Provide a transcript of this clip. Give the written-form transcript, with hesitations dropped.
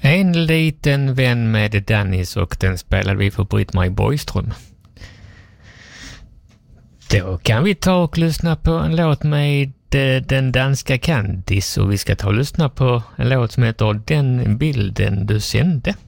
En liten vän med Dennis och den spelade vi för Britt-Marie Borgström. Då kan vi ta och lyssna på en låt med den danska Candice och vi ska ta och lyssna på en låt som heter Den bilden du sände.